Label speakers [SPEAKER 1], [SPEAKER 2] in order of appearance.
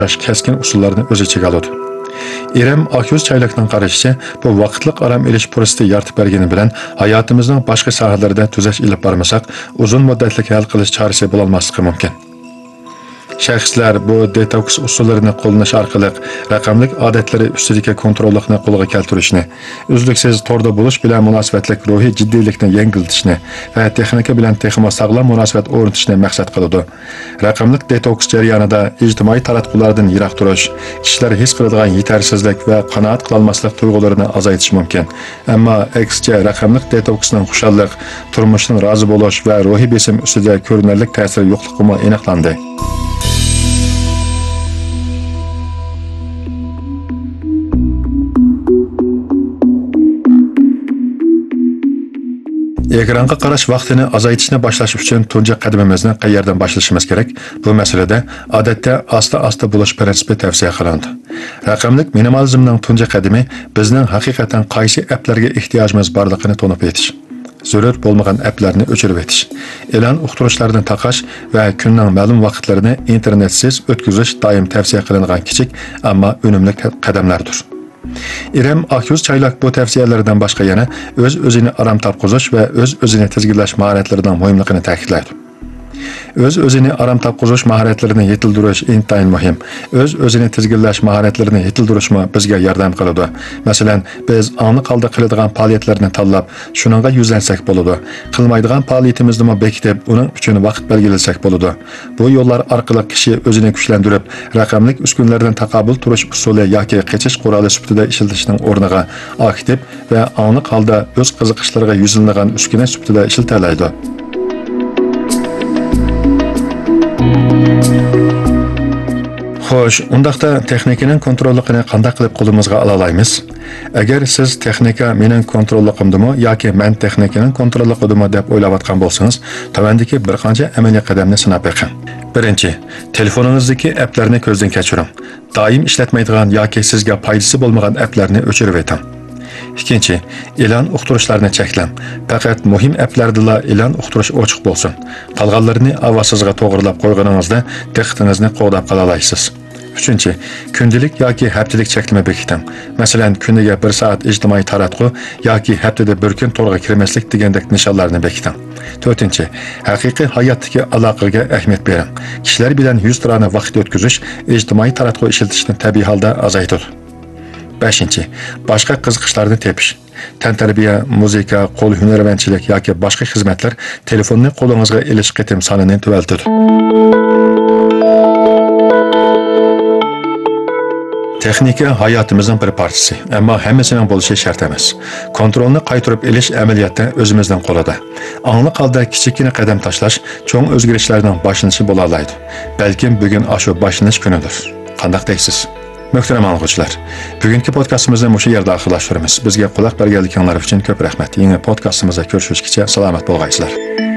[SPEAKER 1] keskin usullarını öz içine aldı. İrem Akyüz Çaylak'ın qarashicha, bu vaqtliq aram elish fursati yaratib bergani bilan hayotimizning boshqa sohalarida tuzash ilib bormasak, uzun muddatli hal qilish chorasi bo'la olmasligi mumkin. Shaxslar bu detoks usullarini qo'llash orqali raqamli odatlari ustidagi kontrollikni qo'lga keltirishni, uzluksiz torda bo'lish bilan munosabatlik ruhiy jiddiylikni yengiltishni va texnika bilan texmo sog'lom munosabat o'rnatishni maqsad qiladi. Raqamli detoks jarayonida ijtimoiy taratqulardan yiroq turish, kishilar his qiladigan yetarsizlik va qanoat qila olmaslik tuyg'ularini azaytish mumkin. Ammo aksicha raqamli detoksning xushallik, turmushdan rozi bo'lish va ruhiy besim ustida ko'rinarli ta'siri yo'qligi aniqlandi. Ekranga qarash vaqtini azaytishni boshlash uchun tunji qadamimizni qayerdan boshlashimiz kerak? Bu masalada odatda asta-asta bo'lish prinsipi tavsiya qilindi. Raqamli minimalizmning tunji qadami bizning haqiqatan qaysi applarga ehtiyojimiz borligini to'nib yetish. Zarur bo'lmagan applarni o'chirib etish, e'lon uqtirishlardan taqash va kunning ma'lum vaqtlarini internetsiz o'tkazish doim tavsiya qilingan kichik, ammo unumli qadamlardir. İrem Akyüz Çaylak bu tavsiyalardan boshqa yana o'z-o'zini aram topqizish va o'z-o'zini tizginlash mahoratlarining muhimligini ta'kidlaydi. O'z-o'zini aram topqizish mahoratlarini yetildirish intayin muhim. O'z-o'zini tizginlash mahoratlarini yetildirishmi bizga yordam qiladi. Masalan, biz aniq holda qiladigan faoliyatlarni tanlab, shuningga yuzlansak bo'ladi. Qilmaydigan faoliyatimizni bekitib, uning uchun vaqt belgilasak bo'ladi. Bu yo'llar orqali kishi o'zini kuchlantirib, raqamli uskunlardan taqobil turish usuli yoki qachish quroli sifatida ishlatishning o'rniga aktiv va aniq holda o'z qiziqishlariga yuzlangan uskuna sifatida ishlatalaydi. Xo'sh, undaqda texnikaning kontrolligini qanday qilib qo'limizga ola olamiz? Agar siz texnika mening kontrolligimdimi yoki men texnikaning kontrolligimdimi deb o'ylayotgan bo'lsangiz, tavandagi bir qancha amaliy qadamni sinab o'qing. Birinchi, telefoningizdagi applarni ko'zdan kechiring. Doim ishlatmaydigan yoki sizga foydasi bo'lmagan applarni o'chirib o'ting. Ikkinchi, e'lon uqtirishlarni cheklang. Faqat muhim applardala e'lon uqtirish ochiq bo'lsin. Qolganlarini ovozsizga to'g'rilab qo'yganingizda diqqatingizni qo'g'dab qola olasiz. Üçüncü, kundalik yoki haftalik cheklama bekiting. Masalan, kuniga 1 soat ijtimoiy taratquv yoki haftada bir kun to'g'ri kirmaslik degandek nishonlarni bekiting. To'rtinchi, haqiqiy hayotdagi aloqaga ahamiyat bering. Kishilar bilan yuz tirana vaqt o'tkazish ijtimoiy taratquv ishlatishni tabiiy holda azaytiradi. 5. Boshqa qiziqishlarni tepish. Tantarbiya, muzika, qo'l hunarmandchilik yoki boshqa xizmatlar telefonni qo'lingizga ilish qitim sonini tuvaltiradi. Texnika hayotimizning bir parchasi, ammo hammasining bo'lishi shart emas. Kontrolni qaytarib elish amaliyotda o'zimizning qo'lida. Aniq holda kichikina qadam tashlash cho'ng o'zgarishlarning boshlanishi bo'la oladi. Balkim bugun ashu boshlanish kunidir. Qanday deysiz? Muhtaram o'quvchilar, bugungi podkastimizni shu yerda oxirlashtiramiz. Bizga quloq berganligingiz uchun ko'p rahmat. Yangi podkastimizda ko'rishguncha salomat bo'lgaysizlar.